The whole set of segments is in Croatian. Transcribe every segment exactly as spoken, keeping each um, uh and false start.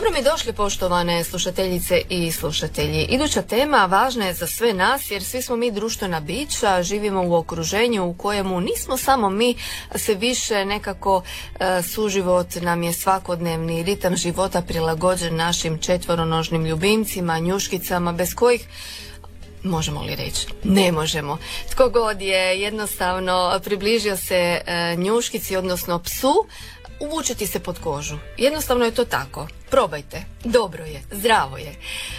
Dobro mi došli, poštovane slušateljice i slušatelji. Iduća tema važna je za sve nas jer svi smo mi društvena bića, živimo u okruženju u kojemu nismo samo mi, sve više nekako e, suživot nam je svakodnevni, ritam života prilagođen našim četvoronožnim ljubimcima, njuškicama, bez kojih možemo li reći? Ne možemo. Tko god je jednostavno približio se e, njuškici, odnosno psu, uvučiti se pod kožu. Jednostavno je to tako. Probajte. Dobro je. Zdravo je. E,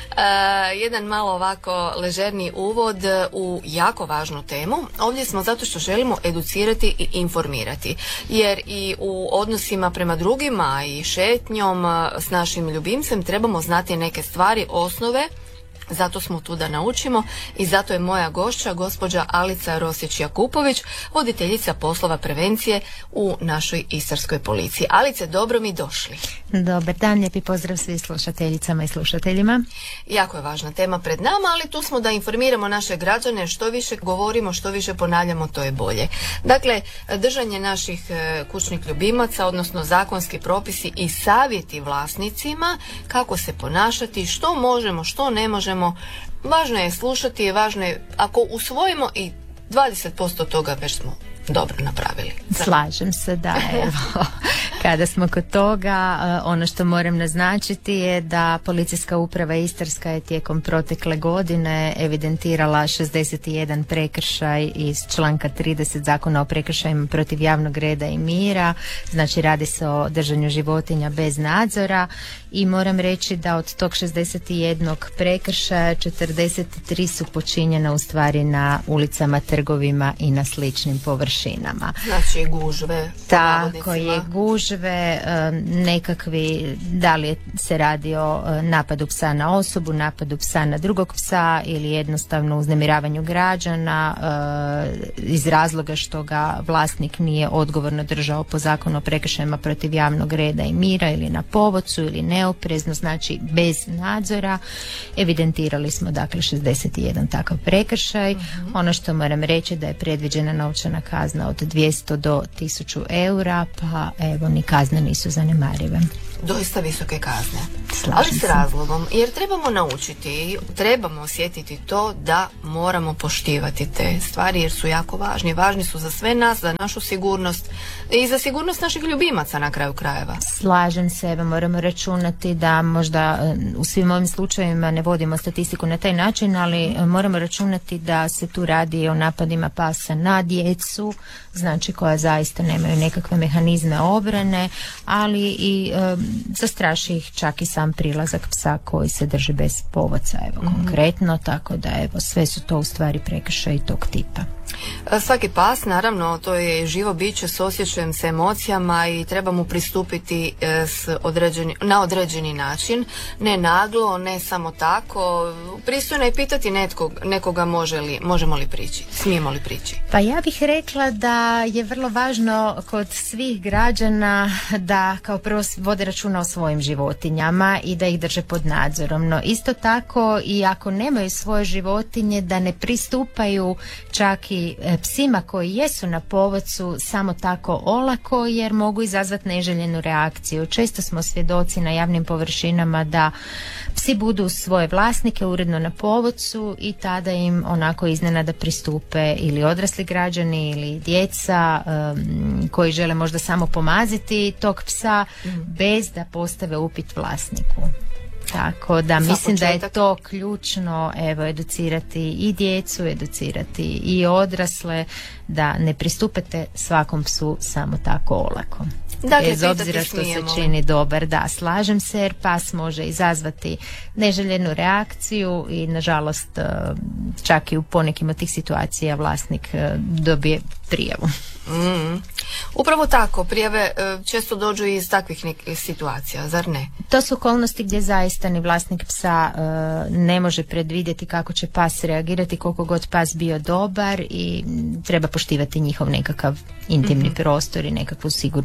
jedan malo ovako ležerniji uvod u jako važnu temu. Ovdje smo zato što želimo educirati i informirati. Jer i u odnosima prema drugima i šetnjom s našim ljubimcem trebamo znati neke stvari, osnove. Zato smo tu da naučimo i zato je moja gošća gospođa Alica Rosić-Jakupović, voditeljica poslova prevencije u našoj Istarskoj policiji. Alice, dobro mi došli. Dobar dan, lijepi pozdrav svim slušateljicama i slušateljima. Jako je važna tema pred nama, ali tu smo da informiramo naše građane, što više govorimo, što više ponavljamo, to je bolje. Dakle, držanje naših kućnih ljubimaca, odnosno zakonski propisi i savjeti vlasnicima kako se ponašati, što možemo, što ne možemo. Važno je slušati, važno je ako usvojimo i dvadeset posto toga već smo dobro napravili. Slažem se, da, evo, kada smo kod toga, ono što moram naznačiti je da Policijska uprava Istarska je tijekom protekle godine evidentirala šezdeset jedan prekršaj iz članka trideset Zakona o prekršajima protiv javnog reda i mira, znači radi se o držanju životinja bez nadzora i moram reći da od tog šezdeset jedan prekršaja četrdeset tri su počinjena u stvari na ulicama, trgovima i na sličnim površinama. Znači gužve. Tako je, gužve, nekakvi, da li se radi o napadu psa na osobu, napadu psa na drugog psa ili jednostavno uznemiravanju građana iz razloga što ga vlasnik nije odgovorno držao po Zakonu o prekršajima protiv javnog reda i mira ili na povodcu ili neoprezno, znači bez nadzora. Evidentirali smo dakle šezdeset jedan takav prekršaj. Uh-huh. Ono što moram reći da je predviđena novčana kazna od dvjesto do tisuću eura, pa evo ni kazne nisu zanemarive. Doista visoke kazne. Slažem ali s se. razlogom, jer trebamo naučiti, trebamo osjetiti to da moramo poštivati te stvari jer su jako važni. Važni su za sve nas, za našu sigurnost i za sigurnost naših ljubimaca na kraju krajeva. Slažem se, evo moramo računati da možda u svim ovim slučajevima ne vodimo statistiku na taj način, ali moramo računati da se tu radi o napadima pasa na djecu, znači koja zaista nemaju nekakve mehanizme obrane, ali i e, zastraši ih čak i sam prilazak psa koji se drži bez povodca, evo mm-hmm. konkretno, tako da evo sve su to u stvari prekršaji tog tipa. Svaki pas, naravno, to je živo biće s osjećajem, s emocijama i treba mu pristupiti s određeni, na određeni način, ne naglo, ne samo tako. Pristojno je pitati netkog, nekoga može li, možemo li prići, smijemo li prići. Pa ja bih rekla da je vrlo važno kod svih građana da kao prvo vode računa o svojim životinjama i da ih drže pod nadzorom, no isto tako i ako nemaju svoje životinje da ne pristupaju čak i psima koji jesu na povodcu samo tako olako jer mogu izazvati neželjenu reakciju. Često smo svjedoci na javnim površinama da psi budu svoje vlasnike uredno na povodcu i tada im onako iznenada pristupe ili odrasli građani ili djeca um, koji žele možda samo pomaziti tog psa mm. bez da postave upit vlasniku. Tako da Za mislim početak. da je to ključno, evo, educirati i djecu, educirati i odrasle da ne pristupete svakom psu samo tako olako. Dakle, bez obzira što smijemo. se čini dobar, da, slažem se jer pas može izazvati neželjenu reakciju i nažalost čak i u ponekim od tih situacija vlasnik dobije prijavu. Mm. Upravo tako, prijave često dođu iz takvih nekih situacija, zar ne? To su okolnosti gdje zaista ni vlasnik psa uh, ne može predvidjeti kako će pas reagirati, koliko god pas bio dobar i treba poštivati njihov nekakav intimni mm-hmm. prostor i nekakvu sigurnu zonu.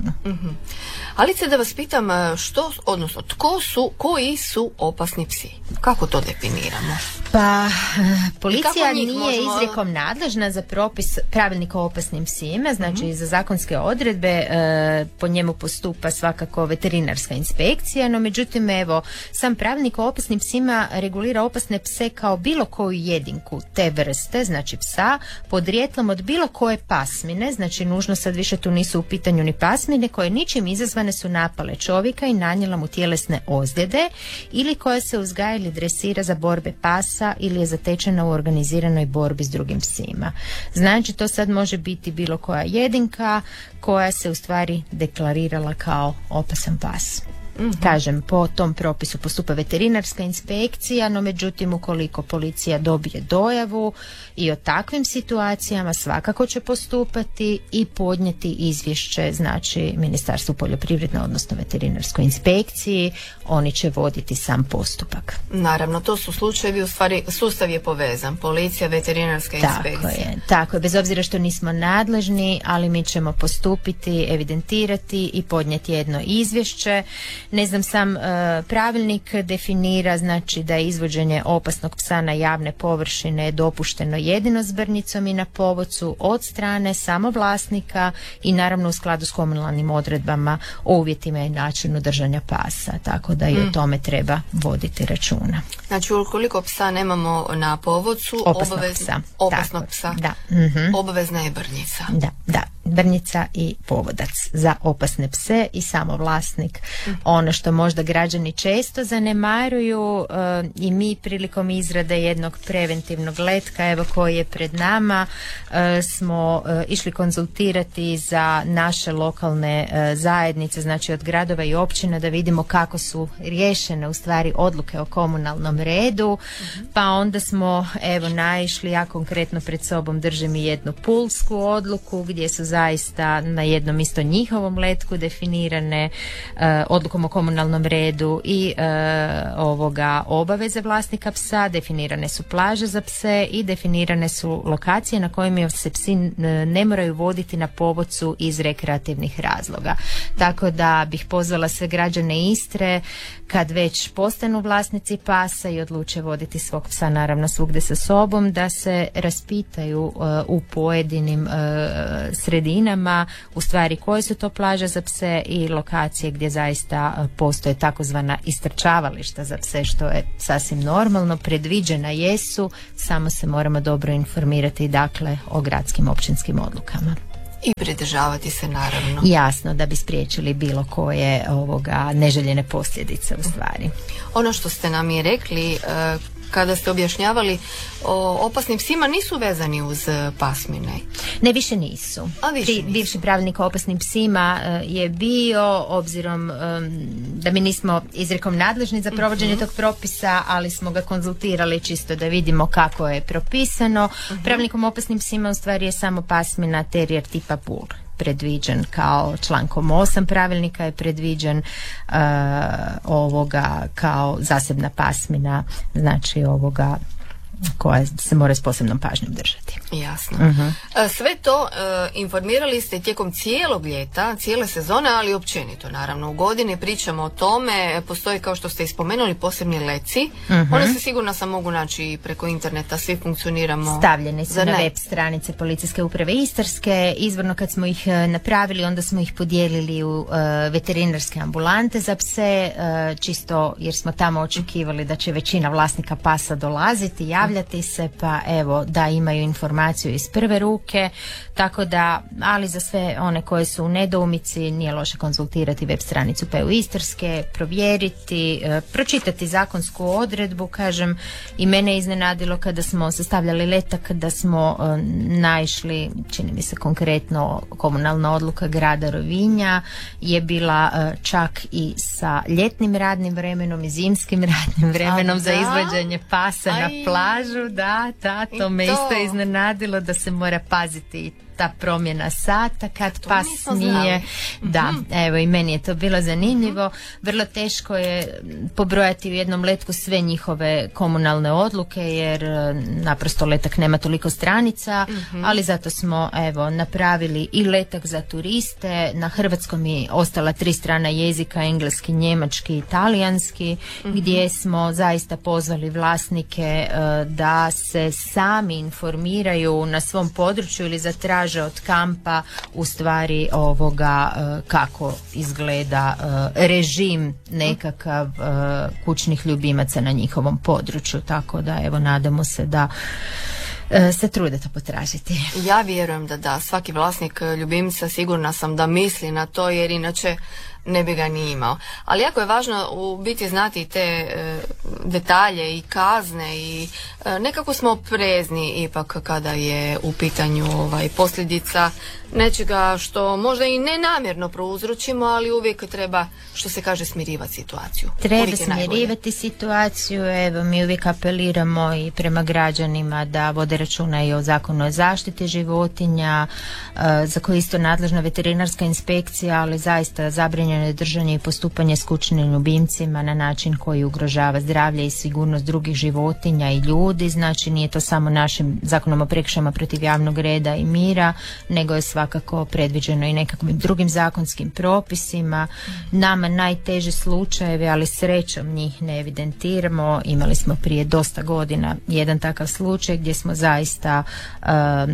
računu. Mm-hmm. Alice, da vas pitam, što, odnosno, tko su, koji su opasni psi? Kako to definiramo? Pa, policija nije možemo... izrijekom nadležna za propis pravilnika o opasnim psima, znači mm-hmm. za zakonske odredbe e, po njemu postupa svakako veterinarska inspekcija, no međutim evo, sam pravilnik o opasnim psima regulira opasne pse kao bilo koju jedinku te vrste, znači psa, podrijetlom od bilo koje pasmine, znači nužno sad više tu nisu u pitanju ni pasmine koje ničim izazvane su napale čovjeka i nanijela mu tjelesne ozljede ili koja se uzgaja ili dresira za borbe pasa ili je zatečena u organiziranoj borbi s drugim psima. Znači to sad može biti bilo koja jedinka koja se u stvari deklarirala kao opasan pas. Mm-hmm. Kažem, po tom propisu postupa veterinarska inspekcija, no međutim ukoliko policija dobije dojavu i o takvim situacijama svakako će postupati i podnijeti izvješće, znači Ministarstvu poljoprivrede, odnosno veterinarskoj inspekciji, oni će voditi sam postupak. Naravno, to su slučajevi, u stvari sustav je povezan, policija, veterinarska inspekcija. Tako je, tako je, bez obzira što nismo nadležni, ali mi ćemo postupiti, evidentirati i podnijeti jedno izvješće. Ne znam, sam e, pravilnik definira znači da je izvođenje opasnog psa na javne površine dopušteno jedino s brnjicom i na povodcu od strane samo vlasnika i naravno u skladu s komunalnim odredbama o uvjetima i načinu držanja pasa, tako da i mm. o tome treba voditi računa. Znači ukoliko psa nemamo na povodcu, opasnog obavez... psa, opasnog tako, psa. Da. Mm-hmm. Obavezna je brnjica. Da, da. Brnjica i povodac za opasne pse i samo vlasnik. Mm. Ono što možda građani često zanemaruju uh, i mi prilikom izrade jednog preventivnog letka, evo koji je pred nama, uh, smo uh, išli konzultirati za naše lokalne uh, zajednice, znači od gradova i općina, da vidimo kako su riješene u stvari odluke o komunalnom redu, mm-hmm. pa onda smo evo naišli, ja konkretno pred sobom držim i jednu pulsku odluku gdje su zaista na jednom isto njihovom letku definirane uh, odlukom o komunalnom redu i uh, ovoga obaveze vlasnika psa, definirane su plaže za pse i definirane su lokacije na kojima se psi ne moraju voditi na povodcu iz rekreativnih razloga. Tako da bih pozvala sve građane Istre, kad već postanu vlasnici pasa i odluče voditi svog psa naravno svugdje sa sobom, da se raspitaju uh, u pojedinim uh, sredinama u stvari koje su to plaže za pse i lokacije gdje zaista uh, postoje takozvana istrčavališta za pse, što je sasvim normalno, predviđena jesu, samo se moramo dobro informirati dakle o gradskim općinskim odlukama. I pridržavati se naravno. Jasno, da bi spriječili bilo koje ovoga neželjene posljedice u stvari. Ono što ste nam i rekli e, kada ste objašnjavali o opasnim psima nisu vezani uz pasmine. Ne, više nisu. A više nisu. Bivši pravilnik o opasnim psima uh, je bio, obzirom um, da mi nismo izrijekom nadležni za provođenje uh-huh. tog propisa, ali smo ga konzultirali čisto da vidimo kako je propisano. Uh-huh. Pravilnikom o opasnim psima u stvari je samo pasmina terijer tipa bull predviđen kao člankom osam pravilnika je predviđen uh, ovoga kao zasebna pasmina, znači ovoga koja se mora s posebnom pažnjom držati. Jasno. Uh-huh. Sve to uh, informirali ste tijekom cijelog ljeta, cijele sezone, ali općenito naravno. U godini pričamo o tome, postoji kao što ste ispomenuli posebni leci. Uh-huh. One se sigurno sam mogu naći preko interneta, svi funkcioniramo. Stavljene su na web stranice Policijske uprave Istarske. Izvorno kad smo ih napravili, onda smo ih podijelili u uh, veterinarske ambulante za pse, uh, čisto jer smo tamo očekivali da će većina vlasnika pasa dolaziti, javljati se, pa evo da imaju informaciju iz prve ruke, tako da, ali za sve one koje su u nedoumici nije loše konzultirati web stranicu P U Istarske, provjeriti, e, pročitati zakonsku odredbu. Kažem, i mene je iznenadilo kada smo sastavljali letak da smo e, naišli, čini mi se konkretno komunalna odluka grada Rovinja je bila e, čak i sa ljetnim radnim vremenom i zimskim radnim vremenom za izvođenje pasa Aj. na plažu, da, da, to me isto iznenadilo da se mora paziti ta promjena sata kad To pas nismo nije. znali. Da, Mhm. evo i meni je to bilo zanimljivo. Vrlo teško je pobrojati u jednom letku sve njihove komunalne odluke jer e, naprosto letak nema toliko stranica, Mhm. ali zato smo evo napravili i letak za turiste. Na hrvatskom je ostala tri strana jezika, engleski, njemački, talijanski, gdje smo zaista pozvali vlasnike e, da se sami informiraju na svom području ili zatraže od kampa u stvari ovoga e, kako izgleda e, režim nekakav e, kućnih ljubimaca na njihovom području, tako da evo nadamo se da e, se trude to potražiti. Ja vjerujem da da, svaki vlasnik ljubimca sigurna sam da misli na to jer inače ne bi ga ni imao. Ali jako je važno u biti znati te e, detalje i kazne i e, nekako smo oprezni ipak kada je u pitanju ovaj, posljedica nečega što možda i nenamjerno prouzročimo, ali uvijek treba, što se kaže, smirivati situaciju. Treba Uvijek je najbolje. smirivati situaciju, evo mi uvijek apeliramo i prema građanima da vode računa i o zakonu o zaštiti životinja, e, za koje isto nadležna veterinarska inspekcija, ali zaista zabranjeno je držanje i postupanje s kućnim ljubimcima na način koji ugrožava zdravlje i sigurnost drugih životinja i ljudi, znači nije to samo našim zakonom o prekršajima protiv javnog reda i mira, nego je svakako predviđeno i nekakvim drugim zakonskim propisima. Nama najteži slučajevi, ali srećom njih ne evidentiramo. Imali smo prije dosta godina jedan takav slučaj gdje smo zaista um,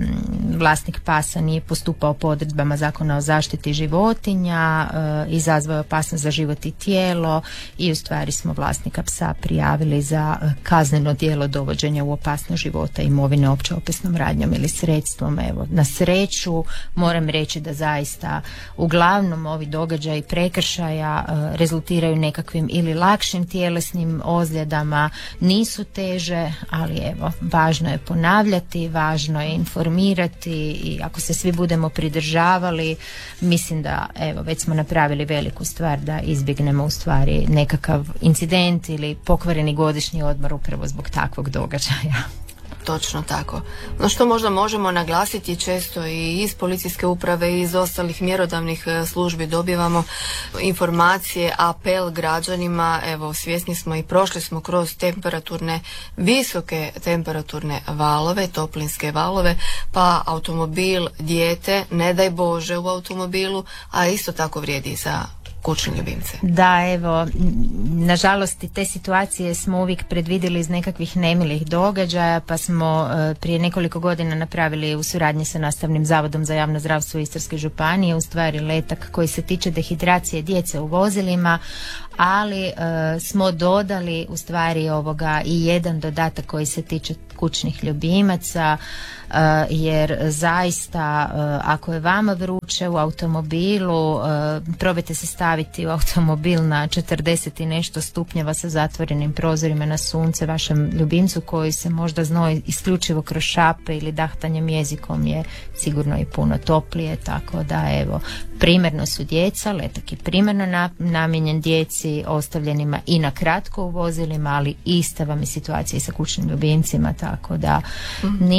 vlasnik pasa nije postupao po odredbama zakona o zaštiti životinja, uh, izazvao je opasnost za život i tijelo i u stvari smo vlasnika psa prijavili za uh, kazneno djelo dovođenja u opasnost života imovine opće opisnom radnjom ili sredstvom. Evo, na sreću moram reći da zaista uglavnom ovi događaji prekršaja uh, rezultiraju nekakvim ili lakšim tjelesnim ozljedama, nisu teže, ali evo, važno je ponavljati, važno je informirati i ako se svi budemo pridržavali, mislim da evo, već smo napravili veliku stvar da izbjegnemo u stvari nekakav incident ili pokvareni godišnji odmor upravo zbog takvog događaja. Točno tako. No što možda možemo naglasiti često i iz policijske uprave i iz ostalih mjerodavnih službi dobivamo informacije, apel građanima, evo svjesni smo i prošli smo kroz temperaturne, visoke temperaturne valove, toplinske valove, pa automobil, dijete, ne daj Bože u automobilu, a isto tako vrijedi i za kućne ljubimce. Da, evo, nažalost i te situacije smo uvijek predvidjeli iz nekakvih nemilih događaja, pa smo e, prije nekoliko godina napravili u suradnji sa Nastavnim zavodom za javno zdravstvo Istarske županije u stvari letak koji se tiče dehidracije djece u vozilima, ali e, smo dodali u stvari ovoga i jedan dodatak koji se tiče kućnih ljubimaca, e, jer zaista e, ako je vama vruće u automobilu, e, probajte se staviti u automobil na četrdeset i nešto stupnjeva sa zatvorenim prozorima na sunce vašem ljubimcu koji se možda znoji isključivo kroz šape ili dahtanjem jezikom je sigurno i puno toplije, tako da evo, primjerno su djeca, letak je primjerno na, namijenjen djeci ostavljenima i na kratko u vozilima, ali ista vam je situacija i sa kućnim ljubimcima, tako da